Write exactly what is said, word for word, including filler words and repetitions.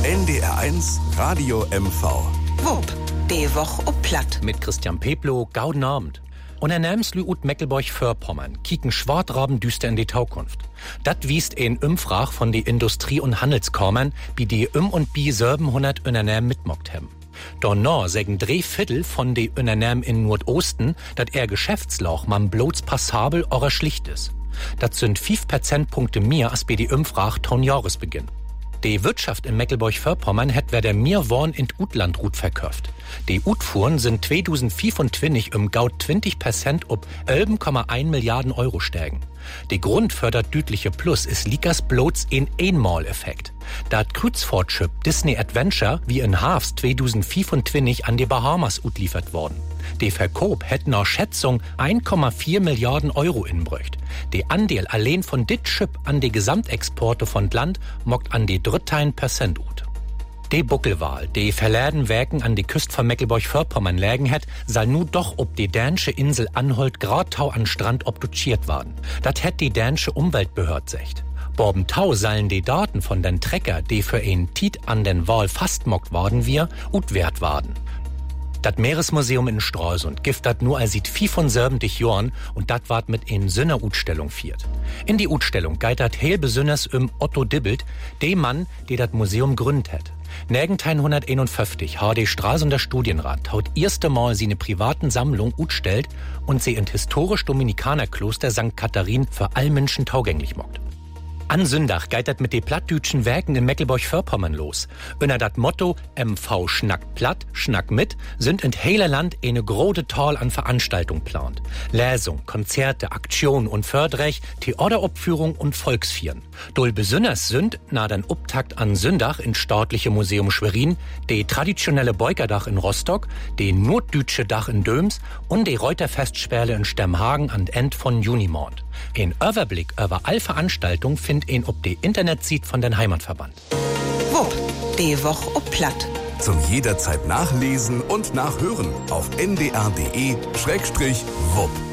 N D R eins Radio M V. Wupp, die Woche ob Platt. Mit Christian Peplo, gauden Abend. Und er nehmslü ut Mecklenburg-Vorpommern, kieken schwartraben düster in die Taukunft. Dat wiest ein Umfrag von die Industrie- und Handelskammern, wie die um und bi Serben hundert Unternehmen mitmockt haben. Donner sägen drei Viertel von die Unternehmen in Nordosten, dat er Geschäftslauch man bloß passabel oder schlicht ist. Dat sind fünf Prozentpunkte mehr als bei die Umfrag ton Jahresbeginn. Die Wirtschaft in Mecklenburg-Vorpommern hat wer der mir Worn in Utlandrut verkauft. Die Utfuhren sind zweitausendfünfundzwanzig um gaut zwanzig Prozent ob elf Komma eins Milliarden Euro steigen. Die Grund für das deutliche Plus ist likas bloß ein Einmal-Effekt. Dat Kreuzfahrtschiff Disney Adventure wie in Herbst zweitausendfünfundzwanzig an die Bahamas utliefert worden. Die Verkauf hätte nach Schätzung eins Komma vier Milliarden Euro inbrücht. Die Anteil allein von dit Schiff an die Gesamtexporte von Land mockt an die drittein Prozent ut. Die Buckelwahl, die verladen Werken an die Küste von Mecklenburg-Vorpommern lägen hat, soll nu doch ob die dänische Insel Anholt-Gratau an Strand obduziert worden. Dat hätt die dänische Umweltbehörde secht. Borbentau sollen die Daten von den Trecker, die für ein Tiet an den Wal fastmockt worden wir, utwert waren. Das Meeresmuseum in Stralsund gift dat nur als sieht viel von siebzig Jahren und dat ward mit in Sünner Utstellung viert. In die Utstellung geit dat heel besünners um Otto Dibbelt, dem Mann, der dat Museum gründet hat. neunzehnhunderteinundfünfzig hat die Stralsunder Studienrat haut erste Mal seine privaten Sammlung utstellt und sie in historisch Dominikanerkloster Sankt Katharin für all Menschen taugänglich mockt. An Sündach geitert mit de plattdütschen Werken in Mecklenburg-Vorpommern los. Unter dat Motto M V schnackt platt, schnack mit, sind in heiler Land eine grode Tal an Veranstaltung plant. Lesung, Konzerte, Aktion und Fördrech, Theateropführung und Volksvieren. Dol besünners sind, na den Uptakt an Sündach in Staatliche Museum Schwerin, de traditionelle Beukerdach in Rostock, de norddütsche Dach in Döms und de Reuterfestsperle in Stemhagen an End von Junimond. Ein Überblick über all Veranstaltungen findet ihn ob die Internetseite von den Heimatverband. Wupp, die Woche ob Platt. Zum jederzeit nachlesen und nachhören auf n d r punkt d e Schrägstrich wupp.